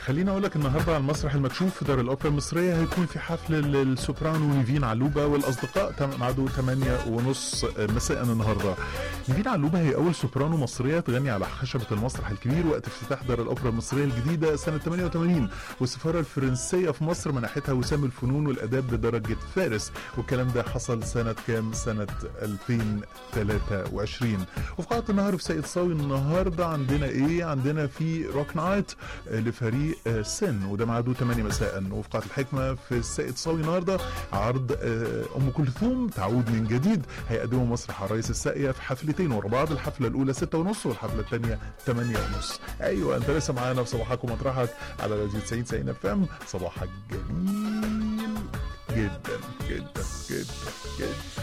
خليني اقول لك النهارده على المسرح المكشوف في دار الاوبرا المصريه هيكون في حفل للسوبرانو نيفين علوبه والاصدقاء ميعاده 8:30 مساء النهارده. نيفين علوبه هي اول سوبرانو مصريه تغني على خشبه المسرح الكبير وقت افتتاح دار الاوبرا المصريه الجديده سنه 88، والسفاره الفرنسيه في مصر منحتها وسام الفنون والاداب بدرجه فارس، والكلام ده حصل سنه كام؟ سنه 2023. وفي قاعه النهر في سيد صاوي النهارده عندنا ايه؟ عندنا في روك نايت لفريق سن وده ميعاده 8 مساء. وفي قاعه الحكمه في السيد صاوي النهارده عرض ام كلثوم تعود من جديد، هيقدموا مسرح عرايس الساقيه في حفلتين ورا بعض، الحفله الاولى 6:30 والحفله الثانيه 8:30. ايوه انت لسه معانا في صباحك ومطرحك على راديو 90 اف ام. صباحك جميل جدا جدا جدا جدا.